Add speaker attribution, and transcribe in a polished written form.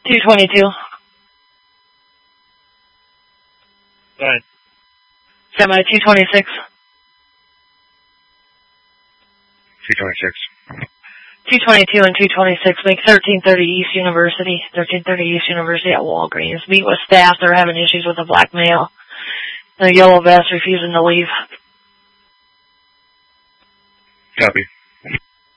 Speaker 1: 222.
Speaker 2: Go ahead.
Speaker 1: Semi 226.
Speaker 2: 226.
Speaker 1: 222 and 226 make 1330 East University. 1330 East University at Walgreens. Meet with staff. They're having issues with a black male. The yellow vest refusing to leave.
Speaker 2: Copy.